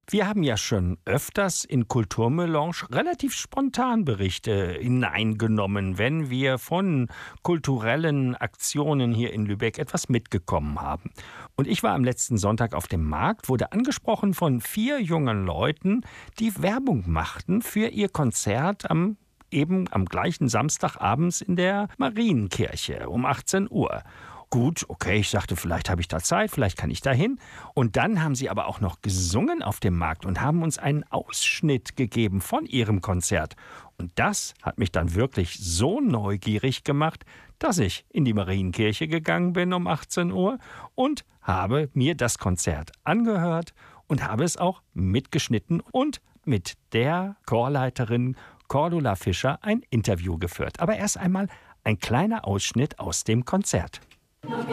Wir haben ja schon öfters in Kulturmelange relativ spontan Berichte hineingenommen, wenn wir von kulturellen Aktionen hier in Lübeck etwas mitgekommen haben. Und ich war am letzten Sonntag auf dem Markt, wurde angesprochen von 4 jungen Leuten, die Werbung machten für ihr Konzert am gleichen Samstagabends in der Marienkirche um 18 Uhr. Gut, okay, ich sagte, vielleicht habe ich da Zeit, vielleicht kann ich da hin. Und dann haben sie aber auch noch gesungen auf dem Markt und haben uns einen Ausschnitt gegeben von ihrem Konzert. Und das hat mich dann wirklich so neugierig gemacht, dass ich in die Marienkirche gegangen bin um 18 Uhr und habe mir das Konzert angehört und habe es auch mitgeschnitten und mit der Chorleiterin Cordula Fischer ein Interview geführt. Aber erst einmal ein kleiner Ausschnitt aus dem Konzert.